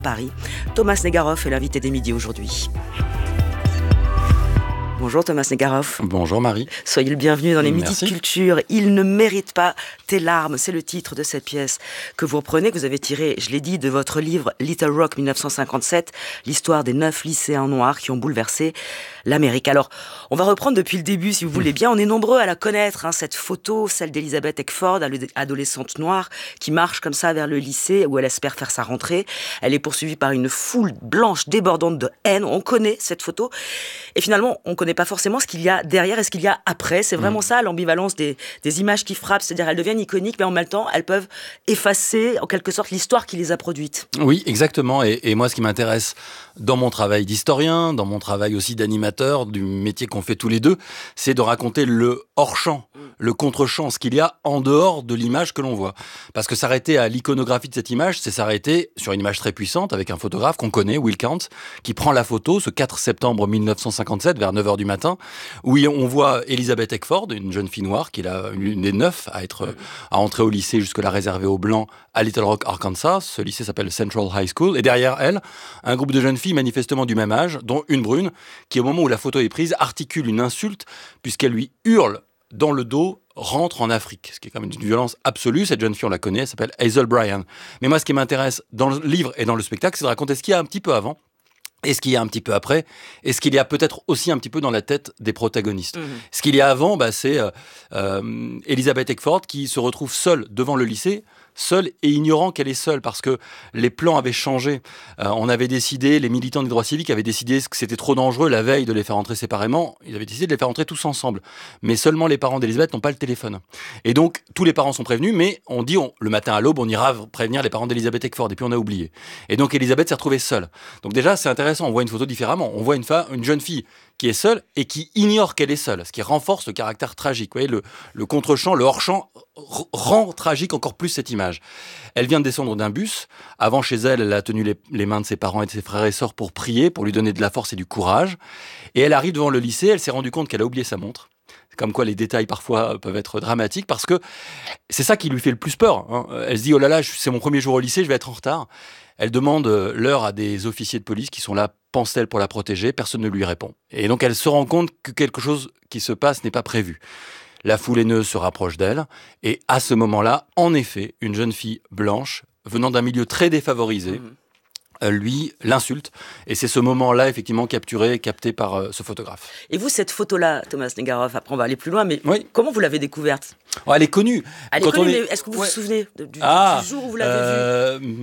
Paris. Thomas Negaroff est l'invité des midis aujourd'hui. Bonjour Thomas Negaroff. Bonjour Marie. Soyez le bienvenu dans les Midis Merci. de Culture. Il ne mérite pas tes larmes, c'est le titre de cette pièce que vous reprenez, que vous avez tiré, je l'ai dit, de votre livre Little Rock 1957, l'histoire des 9 lycéens noirs qui ont bouleversé l'Amérique. Alors, on va reprendre depuis le début, si vous voulez bien. On est nombreux à la connaître, cette photo, celle d'Elizabeth Eckford, adolescente noire, qui marche comme ça vers le lycée où elle espère faire sa rentrée. Elle est poursuivie par une foule blanche débordante de haine. On connaît cette photo. Et finalement, on connaît pas forcément ce qu'il y a derrière et ce qu'il y a après. C'est vraiment ça, l'ambivalence des images qui frappent. C'est-à-dire, elles deviennent iconiques, mais en même temps, elles peuvent effacer, en quelque sorte, l'histoire qui les a produites. Oui, exactement. Et moi, ce qui m'intéresse dans mon travail d'historien, dans mon travail aussi d'animateur, du métier qu'on fait tous les deux, c'est de raconter le hors-champ, le contre-champ, ce qu'il y a en dehors de l'image que l'on voit. Parce que s'arrêter à l'iconographie de cette image, c'est s'arrêter sur une image très puissante avec un photographe qu'on connaît, Will Kant, qui prend la photo ce 4 septembre 1957 vers 9h du matin, où on voit Elizabeth Eckford, une jeune fille noire, qui est une des 9 à entrer au lycée jusque-là réservé aux Blancs à Little Rock, Arkansas. Ce lycée s'appelle Central High School. Et derrière elle, un groupe de jeunes filles manifestement du même âge, dont une brune, qui au moment où la photo est prise, articule une insulte, puisqu'elle lui hurle dans le dos, rentre en Afrique, ce qui est quand même une violence absolue. Cette jeune fille, on la connaît, elle s'appelle Hazel Bryan. Mais moi, ce qui m'intéresse dans le livre et dans le spectacle, c'est de raconter ce qu'il y a un petit peu avant, et ce qu'il y a un petit peu après, et ce qu'il y a peut-être aussi un petit peu dans la tête des protagonistes. Ce qu'il y a avant, c'est Elizabeth Eckford qui se retrouve seule devant le lycée, seule et ignorant qu'elle est seule, parce que les plans avaient changé. On avait décidé, les militants des droits civiques avaient décidé que c'était trop dangereux la veille de les faire entrer séparément. Ils avaient décidé de les faire entrer tous ensemble. Mais seulement les parents d'Elizabeth n'ont pas le téléphone. Et donc, tous les parents sont prévenus, mais on dit, le matin à l'aube, on ira prévenir les parents d'Elizabeth Eckford, et puis on a oublié. Et donc, Elizabeth s'est retrouvée seule. Donc déjà, c'est intéressant, on voit une photo différemment. On voit une jeune fille qui est seule et qui ignore qu'elle est seule, ce qui renforce le caractère tragique. Vous voyez, le contre-champ, le hors-champ rend tragique encore plus cette image. Elle vient de descendre d'un bus. Avant, chez elle, elle a tenu les mains de ses parents et de ses frères et sœurs pour prier, pour lui donner de la force et du courage. Et elle arrive devant le lycée, elle s'est rendue compte qu'elle a oublié sa montre. Comme quoi les détails parfois peuvent être dramatiques, parce que c'est ça qui lui fait le plus peur. Elle se dit, oh là là, c'est mon premier jour au lycée, je vais être en retard. Elle demande l'heure à des officiers de police qui sont là, pense-t-elle, pour la protéger. Personne ne lui répond. Et donc elle se rend compte que quelque chose qui se passe n'est pas prévu. La foule haineuse se rapproche d'elle, et à ce moment-là, en effet, une jeune fille blanche, venant d'un milieu très défavorisé, lui l'insulte, et c'est ce moment-là effectivement capté par ce photographe. Et vous, cette photo-là, Thomas Negaroff, après on va aller plus loin, mais oui. Comment vous l'avez découverte ? Elle est connue. Elle est connue, mais est-ce que vous vous souvenez du jour où vous l'avez vue ?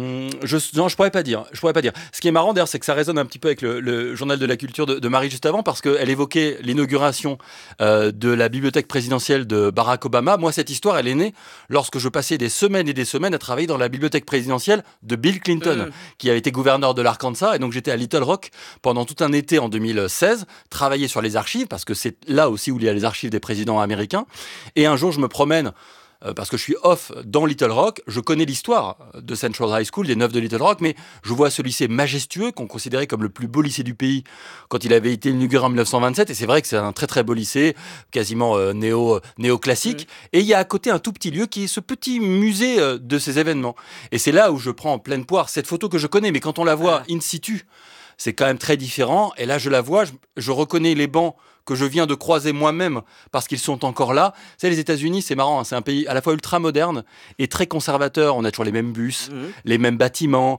Non, je pourrais pas dire. Ce qui est marrant d'ailleurs, c'est que ça résonne un petit peu avec le journal de la culture de Marie juste avant, parce qu'elle évoquait l'inauguration de la bibliothèque présidentielle de Barack Obama. Moi, cette histoire, elle est née lorsque je passais des semaines et des semaines à travailler dans la bibliothèque présidentielle de Bill Clinton, qui avait été gouverneur de l'Arkansas. Et donc, j'étais à Little Rock pendant tout un été en 2016, travailler sur les archives, parce que c'est là aussi où il y a les archives des présidents américains. Et un jour, je me promène parce que je suis off dans Little Rock, je connais l'histoire de Central High School, des 9 de Little Rock, mais je vois ce lycée majestueux qu'on considérait comme le plus beau lycée du pays quand il avait été inauguré en 1927, et c'est vrai que c'est un très très beau lycée, quasiment néoclassique, et il y a à côté un tout petit lieu qui est ce petit musée de ces événements. Et c'est là où je prends en pleine poire cette photo que je connais, mais quand on la voit in situ, c'est quand même très différent, et là je la vois, je reconnais les bancs que je viens de croiser moi-même parce qu'ils sont encore là. Vous savez, les États-Unis, c'est marrant, c'est un pays à la fois ultra moderne et très conservateur. On a toujours les mêmes bus, les mêmes bâtiments,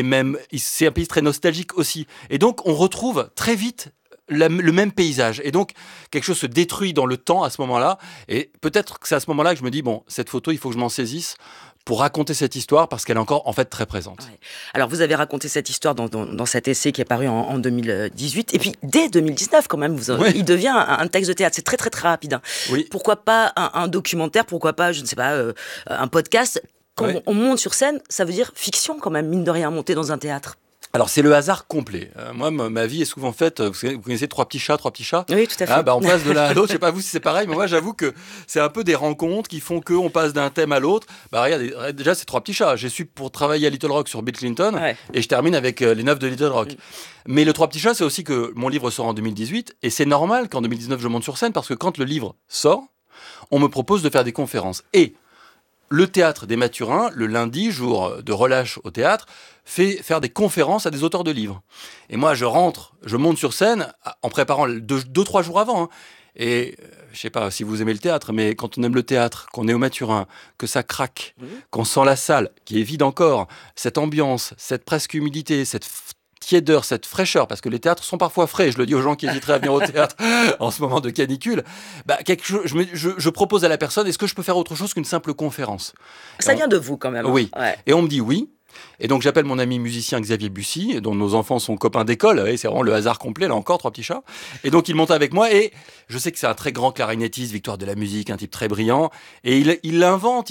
c'est un pays très nostalgique aussi. Et donc, on retrouve très vite le même paysage. Et donc, quelque chose se détruit dans le temps à ce moment-là. Et peut-être que c'est à ce moment-là que je me dis, cette photo, il faut que je m'en saisisse pour raconter cette histoire, parce qu'elle est encore en fait très présente. Ouais. Alors vous avez raconté cette histoire dans cet essai qui est paru en 2018, et puis dès 2019 quand même, il devient un texte de théâtre. C'est très très très rapide. Oui. Pourquoi pas un documentaire, pourquoi pas, je ne sais pas, un podcast. Quand on monte sur scène, ça veut dire fiction quand même, mine de rien, monter dans un théâtre. Alors, c'est le hasard complet. Moi, ma vie est souvent faite... Vous connaissez Trois petits chats ? Oui, tout à fait. On passe de l'un à l'autre. Je sais pas vous si c'est pareil, mais moi, j'avoue que c'est un peu des rencontres qui font qu'on passe d'un thème à l'autre. Regardez, déjà, c'est Trois petits chats. J'ai su pour travailler à Little Rock sur Bill Clinton, et je termine avec les 9 de Little Rock. Mais le Trois petits chats, c'est aussi que mon livre sort en 2018, et c'est normal qu'en 2019, je monte sur scène, parce que quand le livre sort, on me propose de faire des conférences. Et le théâtre des Mathurins, le lundi, jour de relâche au théâtre, fait faire des conférences à des auteurs de livres. Et moi, je monte sur scène en préparant 2-3 jours avant. Hein. Et je sais pas si vous aimez le théâtre, mais quand on aime le théâtre, qu'on est au Mathurin, que ça craque, qu'on sent la salle qui est vide encore, cette ambiance, cette presque humidité, cette tiédeur, cette fraîcheur, parce que les théâtres sont parfois frais, je le dis aux gens qui hésiteraient à venir au théâtre en ce moment de canicule, je propose à la personne, est-ce que je peux faire autre chose qu'une simple conférence ? Ça vient de vous quand même. Oui, ouais. Et on me dit oui. Et donc j'appelle mon ami musicien Xavier Bussy, dont nos enfants sont copains d'école, et c'est vraiment le hasard complet, là encore, 3 petits chats. Et donc il monte avec moi, et je sais que c'est un très grand clarinettiste, Victoire de la musique, un type très brillant, et il invente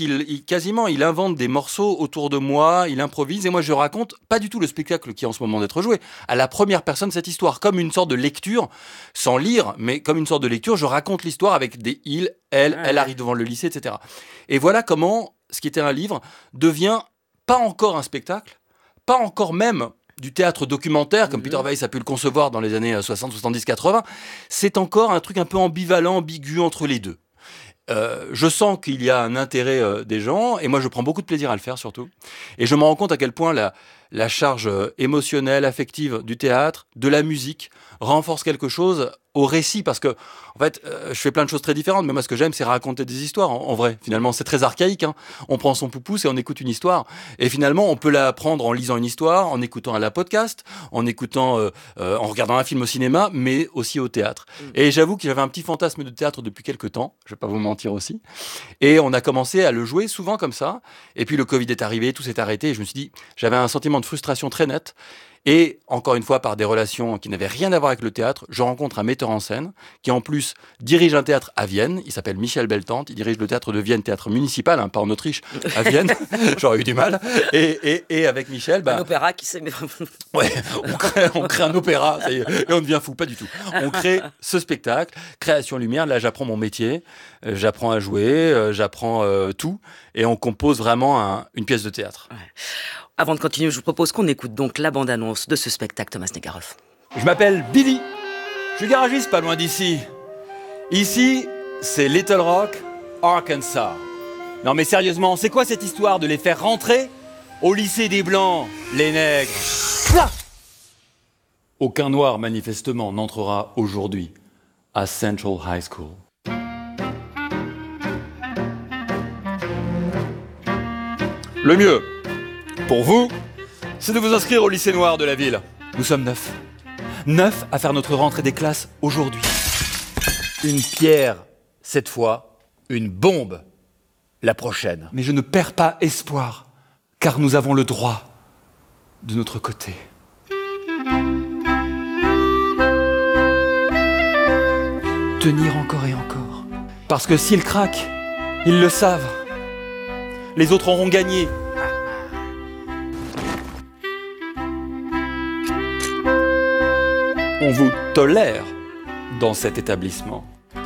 des morceaux autour de moi, il improvise, et moi je raconte pas du tout le spectacle qui est en ce moment d'être joué, à la première personne cette histoire, comme une sorte de lecture, sans lire, mais comme une sorte de lecture, je raconte l'histoire avec des il, elle arrive devant le lycée, etc. Et voilà comment ce qui était un livre devient pas encore un spectacle, pas encore même du théâtre documentaire, comme Peter Weiss a pu le concevoir dans les années 60, 70, 80. C'est encore un truc un peu ambivalent, ambigu entre les deux. Je sens qu'il y a un intérêt des gens, et moi je prends beaucoup de plaisir à le faire surtout. Et je me rends compte à quel point la charge émotionnelle, affective du théâtre, de la musique, renforce quelque chose au récit, parce que en fait, je fais plein de choses très différentes, mais moi ce que j'aime, c'est raconter des histoires, en vrai. Finalement, c'est très archaïque, hein. On prend son poupousse et on écoute une histoire, et finalement, on peut l'apprendre en lisant une histoire, en écoutant un podcast, en regardant un film au cinéma, mais aussi au théâtre. Et j'avoue que j'avais un petit fantasme de théâtre depuis quelques temps, je vais pas vous mentir aussi, et on a commencé à le jouer souvent comme ça, et puis le Covid est arrivé, tout s'est arrêté, et je me suis dit, j'avais un sentiment de frustration très net. Et encore une fois, par des relations qui n'avaient rien à voir avec le théâtre, je rencontre un metteur en scène qui en plus dirige un théâtre à Vienne. Il s'appelle Michel Beltante. Il dirige le théâtre de Vienne, théâtre municipal, hein, pas en Autriche, à Vienne. J'aurais eu du mal. Et avec Michel... un opéra qui s'est... ouais, on crée un opéra, ça y est, et on devient fou, pas du tout. On crée ce spectacle, création lumière. Là, j'apprends mon métier, j'apprends à jouer, j'apprends tout. Et on compose vraiment une pièce de théâtre. Ouais. Avant de continuer, je vous propose qu'on écoute donc la bande-annonce de ce spectacle, Thomas Negaroff. Je m'appelle Billy. Je suis garagiste pas loin d'ici. Ici, c'est Little Rock, Arkansas. Non mais sérieusement, c'est quoi cette histoire de les faire rentrer au lycée des Blancs, les nègres ? Là ! Aucun noir, manifestement, n'entrera aujourd'hui à Central High School. Le mieux, pour vous, c'est de vous inscrire au lycée noir de la ville. Nous sommes 9. 9 à faire notre rentrée des classes aujourd'hui. Une pierre, cette fois, une bombe, la prochaine. Mais je ne perds pas espoir, car nous avons le droit de notre côté. Tenir encore et encore. Parce que s'ils craquent, ils le savent. Les autres auront gagné. On vous tolère dans cet établissement.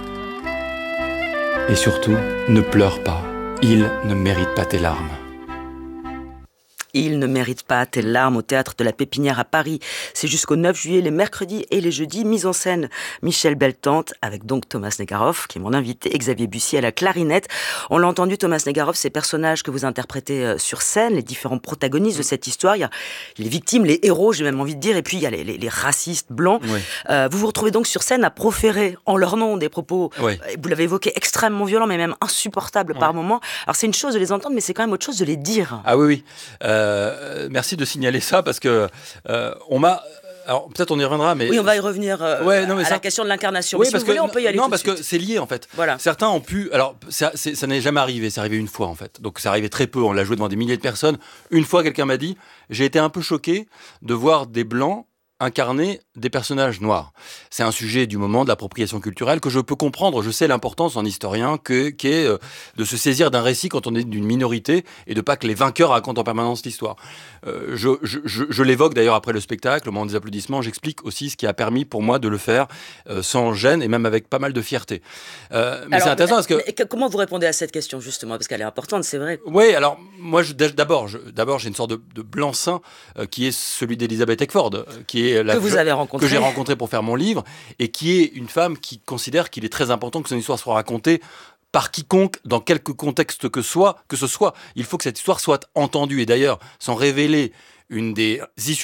Et surtout, ne pleure pas. Il ne mérite pas tes larmes. Il ne mérite pas tes larmes au théâtre de la Pépinière à Paris. C'est jusqu'au 9 juillet, les mercredis et les jeudis. Mise en scène Michel Beltante, avec donc Thomas Negaroff, qui est mon invité, et Xavier Bussy à la clarinette. On l'a entendu, Thomas Negaroff, ces personnages que vous interprétez sur scène, les différents protagonistes de cette histoire. Il y a les victimes, les héros, j'ai même envie de dire, et puis il y a les racistes blancs. Oui. Vous vous retrouvez donc sur scène à proférer en leur nom des propos, oui. Vous l'avez évoqué, extrêmement violents, mais même insupportables par moments. Alors c'est une chose de les entendre, mais c'est quand même autre chose de les dire. Ah oui, oui. Merci de signaler ça parce que on m'a. Alors peut-être on y reviendra, mais oui, on va y revenir à la question de l'incarnation. Oui, mais si vous voulez, on peut y aller. Non, parce que c'est lié en fait. Voilà. Certains ont pu. Alors ça n'est jamais arrivé. C'est arrivé une fois en fait. Donc c'est arrivé très peu. On l'a joué devant des milliers de personnes. Une fois, quelqu'un m'a dit, j'ai été un peu choqué de voir des blancs incarner des personnages noirs. C'est un sujet du moment de l'appropriation culturelle que je peux comprendre. Je sais l'importance en historien qu'est de se saisir d'un récit quand on est d'une minorité et de pas que les vainqueurs racontent en permanence l'histoire. Je l'évoque d'ailleurs après le spectacle, au moment des applaudissements. J'explique aussi ce qui a permis pour moi de le faire sans gêne et même avec pas mal de fierté. Mais alors, c'est intéressant parce que... Comment vous répondez à cette question justement ? Parce qu'elle est importante, c'est vrai. Oui, alors moi d'abord j'ai une sorte de blanc-seing qui est celui d'Elizabeth Eckford, qui est que vous avez rencontré. Que j'ai rencontré pour faire mon livre, et qui est une femme qui considère qu'il est très important que son histoire soit racontée par quiconque, dans quelque contexte que ce soit. Il faut que cette histoire soit entendue. Et d'ailleurs, sans révéler une des issues